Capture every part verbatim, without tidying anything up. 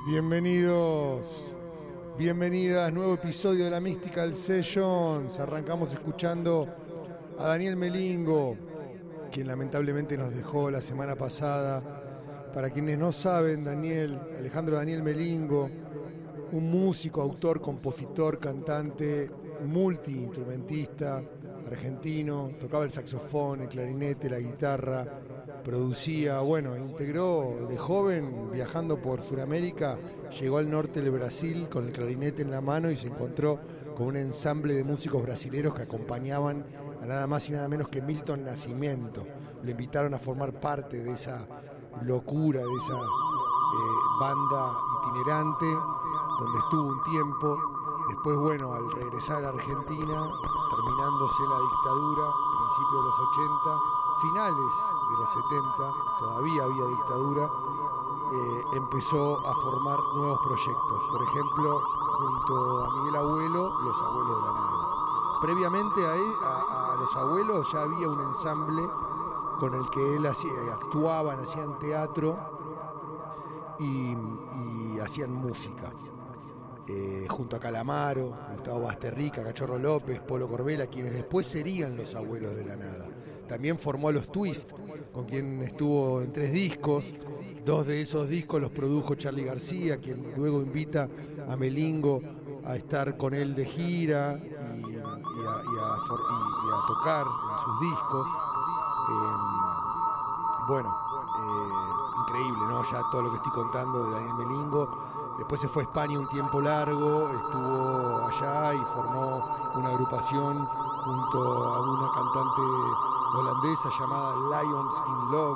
Bienvenidos, bienvenidas, nuevo episodio de la Mystical Sessions. Arrancamos escuchando a Daniel Melingo, quien lamentablemente nos dejó la semana pasada. Para quienes no saben, Daniel, Alejandro Daniel Melingo, un músico, autor, compositor, cantante, multiinstrumentista, argentino, tocaba el saxofón, el clarinete, la guitarra, producía, bueno, integró de joven, viajando por Sudamérica, llegó al norte del Brasil con el clarinete en la mano y se encontró con un ensamble de músicos brasileros que acompañaban a nada más y nada menos que Milton Nascimento. Lo invitaron a formar parte de esa locura, de esa eh, banda itinerante, donde estuvo un tiempo. Después, bueno, al regresar a la Argentina, terminándose la dictadura, principios de los ochenta, finales de los setenta, todavía había dictadura, eh, empezó a formar nuevos proyectos. Por ejemplo, junto a Miguel Abuelo, Los Abuelos de la Nada. Previamente a, él, a, a Los Abuelos ya había un ensamble con el que él hacía, actuaban, hacían teatro y, y hacían música. Eh, junto a Calamaro, Gustavo Basterrica, Cachorro López, Polo Corbella, quienes después serían Los Abuelos de la Nada. También formó a Los Twist, con quien estuvo en tres discos. Dos de esos discos los produjo Charly García, quien luego invita a Melingo a estar con él de gira y, y, a, y, a, for, y, y a tocar en sus discos. Eh, bueno, eh, increíble, ¿no? Ya todo lo que estoy contando de Daniel Melingo. Después se fue a España un tiempo largo, estuvo allá y formó una agrupación junto a una cantante holandesa llamada Lions in Love.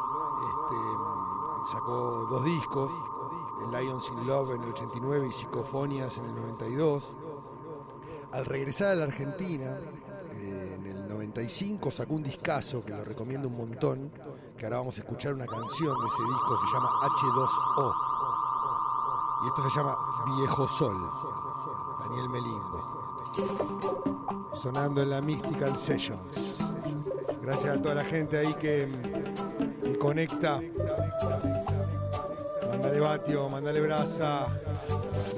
Este, sacó dos discos, Lions in Love en el ochenta y nueve y Psicofonias en el noventa y dos. Al regresar a la Argentina, eh, en el noventa y cinco sacó un discazo que lo recomiendo un montón, que ahora vamos a escuchar una canción de ese disco, se llama H dos O. Y esto se llama Viejo Sol, Daniel Melingo, sonando en la Mystical Sessions. Gracias a toda la gente ahí que, que conecta. Mándale vatio, mándale brasa.